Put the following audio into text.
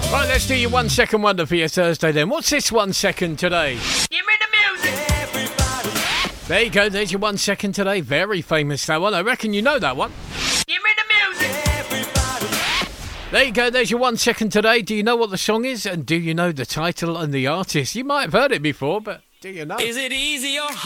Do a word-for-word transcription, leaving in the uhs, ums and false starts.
Right, let's do your one second wonder for your Thursday then. What's this one second today? Give me the music. Everybody. There you go, there's your one second today. Very famous, that one. I reckon you know that one. Give me the music. Everybody. There you go, there's your one second today. Do you know what the song is? And do you know the title and the artist? You might have heard it before, but do you know? Is it easy or hard?